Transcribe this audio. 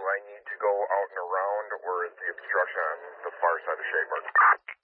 I need to go out and around, or is the obstruction on the far side of Shaver?